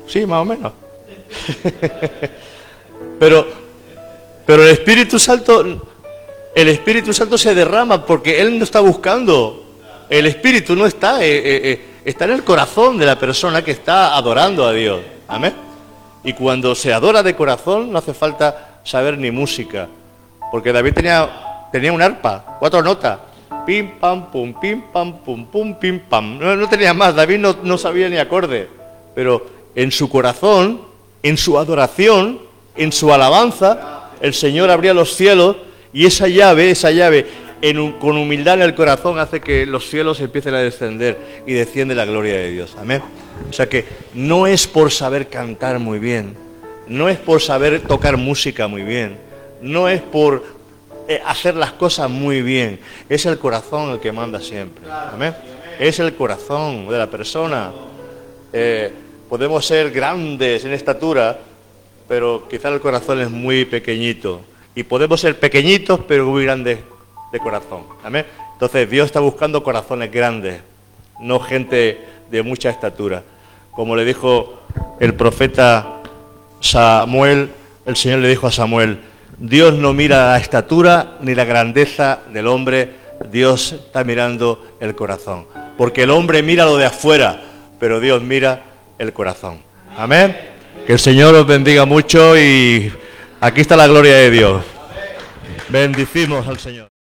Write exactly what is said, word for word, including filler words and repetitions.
Sí, más o menos. pero, pero el Espíritu Santo, el Espíritu Santo se derrama porque Él no está buscando. El Espíritu no está, eh, eh, eh, está en el corazón de la persona que está adorando a Dios. Amén. Y cuando se adora de corazón no hace falta saber ni música. Porque David tenía, tenía un arpa, cuatro notas. Pim, pam, pum, pim, pam, pum, pum, pim, pam. No, no tenía más, David no, no sabía ni acorde. Pero en su corazón, en su adoración, en su alabanza, el Señor abría los cielos y esa llave, esa llave, en un, con humildad en el corazón hace que los cielos empiecen a descender y desciende la gloria de Dios. Amén. O sea que no es por saber cantar muy bien, no es por saber tocar música muy bien, no es por eh, hacer las cosas muy bien, es el corazón el que manda siempre. Amén. Es el corazón de la persona. Eh, podemos ser grandes en estatura, pero quizá el corazón es muy pequeñito. Y podemos ser pequeñitos, pero muy grandes de corazón. Amén. Entonces Dios está buscando corazones grandes, no gente de mucha estatura. Como le dijo el profeta Samuel, el Señor le dijo a Samuel, Dios no mira la estatura ni la grandeza del hombre, Dios está mirando el corazón. Porque el hombre mira lo de afuera, pero Dios mira el corazón. Amén. Que el Señor os bendiga mucho y aquí está la gloria de Dios. Bendicimos al Señor.